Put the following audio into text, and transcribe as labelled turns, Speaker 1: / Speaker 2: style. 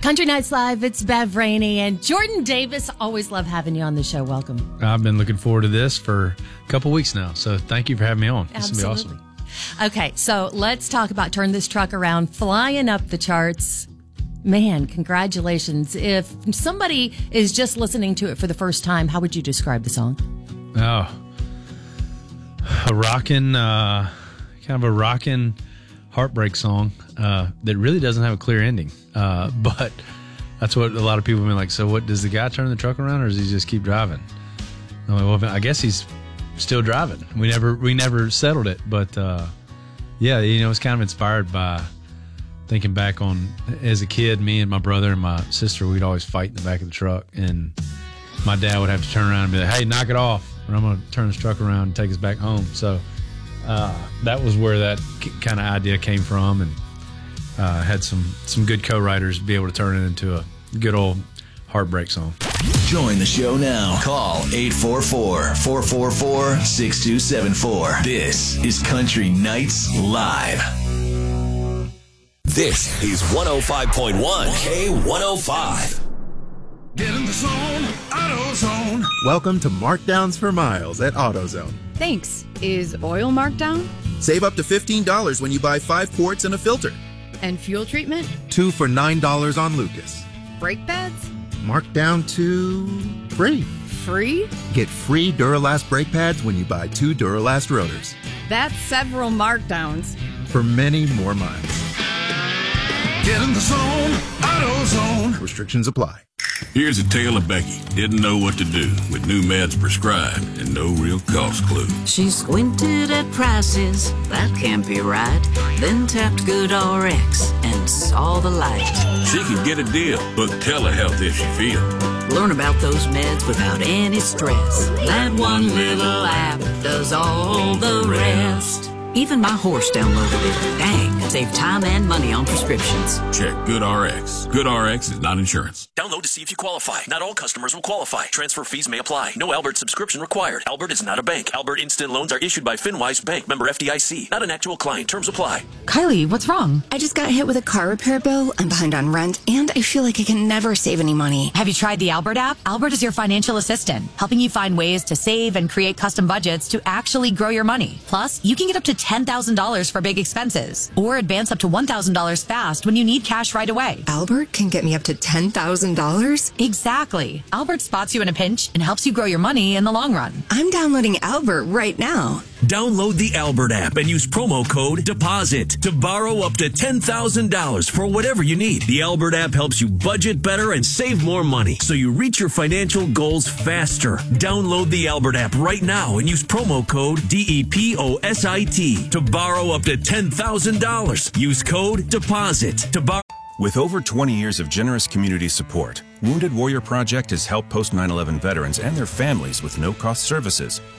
Speaker 1: Country Nights Live, it's Bev Rainey and Jordan Davis. Always love having you on the show. Welcome.
Speaker 2: I've been looking forward to this for a couple weeks now, so thank you for having me on. This will be awesome.
Speaker 1: Okay, so let's talk about Turn This Truck Around, flying up the charts. Man, congratulations. If somebody is just listening to it for the first time, how would you describe the song?
Speaker 2: Oh, a rockin', kind of a rockin' heartbreak song that really doesn't have a clear ending. But that's what a lot of people have been like. So what, does the guy turn the truck around or does he just keep driving? I'm like, well, I guess he's still driving. We never settled it. But yeah, it's kind of inspired by thinking back on as a kid, me and my brother and my sister, we'd always fight in the back of the truck. And my dad would have to turn around and be like, hey, knock it off, or I'm going to turn this truck around and take us back home. So that was where that kind of idea came from, and had some good co-writers be able to turn it into a good old heartbreak song.
Speaker 3: Join the show now. Call 844-444-6274. This is Country Nights Live.
Speaker 4: This is 105.1 K105.
Speaker 5: Get in the zone, AutoZone.
Speaker 6: Welcome to Markdowns for Miles at AutoZone.
Speaker 7: Thanks. Is oil marked down?
Speaker 6: Save up to $15 when you buy 5 quarts and a filter.
Speaker 7: And fuel treatment?
Speaker 6: 2 for $9 on Lucas.
Speaker 7: Brake pads?
Speaker 6: Marked down to free.
Speaker 7: Free?
Speaker 6: Get free Duralast brake pads when you buy 2 Duralast rotors.
Speaker 7: That's several markdowns.
Speaker 6: For many more miles.
Speaker 5: Get in the zone, AutoZone.
Speaker 6: Restrictions apply.
Speaker 8: Here's a tale of Becky. Didn't know what to do with new meds prescribed and no real cost clue.
Speaker 9: She squinted at prices, that can't be right. Then tapped GoodRx and saw the light.
Speaker 8: She could get a deal, book telehealth if she feel.
Speaker 9: Learn about those meds without any stress. That one little app does all the rest. Even my horse downloaded it. Dang, save time and money on prescriptions.
Speaker 8: Check GoodRx. GoodRx is not insurance.
Speaker 4: Download to see if you qualify. Not all customers will qualify. Transfer fees may apply. No Albert subscription required. Albert is not a bank. Albert Instant Loans are issued by FinWise Bank, member FDIC. Not an actual client. Terms apply.
Speaker 10: Kylie, what's wrong?
Speaker 11: I just got hit with a car repair bill. I'm behind on rent, and I feel like I can never save any money.
Speaker 10: Have you tried the Albert app? Albert is your financial assistant, helping you find ways to save and create custom budgets to actually grow your money. Plus, you can get up to $10,000 for big expenses, or advance up to $1,000 fast when you need cash right away.
Speaker 11: Albert can get me up to $10,000?
Speaker 10: Exactly. Albert spots you in a pinch and helps you grow your money in the long run.
Speaker 11: I'm downloading Albert right now.
Speaker 4: Download the Albert app and use promo code DEPOSIT to borrow up to $10,000 for whatever you need. The Albert app helps you budget better and save more money so you reach your financial goals faster. Download the Albert app right now and use promo code DEPOSIT to borrow up to $10,000. Use code DEPOSIT to borrow.
Speaker 12: With over 20 years of generous community support, Wounded Warrior Project has helped post 9/11 veterans and their families with no-cost services.